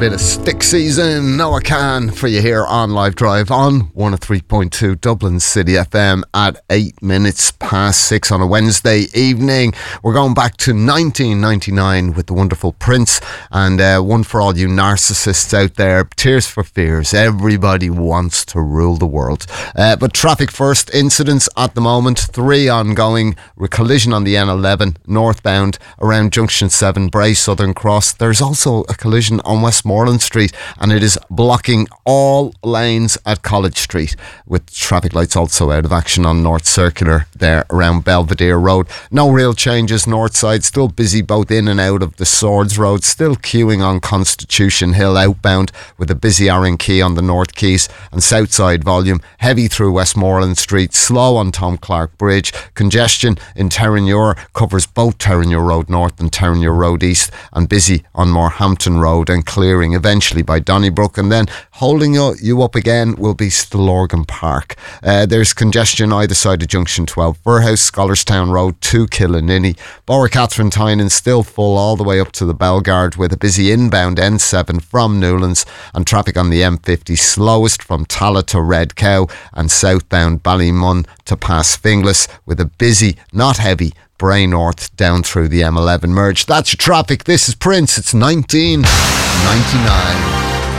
bit of Stick Season, Noah Can for you here on Live Drive on 103.2 Dublin City FM at 8 minutes past 6 on a Wednesday evening. We're going back to 1999 with the wonderful Prince, and one for all you narcissists out there, Tears for Fears. Everybody wants to rule the world. But traffic first, incidents at the moment, 3 ongoing. Collision on the N11 northbound around Junction 7, Bray Southern Cross. There's also a collision on Westmoreland Street, and it is blocking all lanes at College Street, with traffic lights also out of action on North Circular there around Belvedere Road. No real changes north side, still busy both in and out of the Swords Road, still queuing on Constitution Hill outbound, with a busy Arran Quay on the North Quays, and south side volume heavy through Westmoreland Street, slow on Tom Clark Bridge. Congestion in Terranure covers both Terranure Road North and Terranure Road East, and busy on Morehampton Road, and clearing eventually by Donnybrook, and then holding you up again will be Stillorgan Park. There's congestion either side of Junction 12, Burhouse, Scholarstown Road to Killininy. Borough Catherine Tynan still full all the way up to the Bellegarde, with a busy inbound N7 from Newlands, and traffic on the M50 slowest from Tallaght to Red Cow, and southbound Ballymun to past Finglas, with a busy, not heavy, Bray North down through the M11 merge. That's your traffic. This is Prince. It's 1999.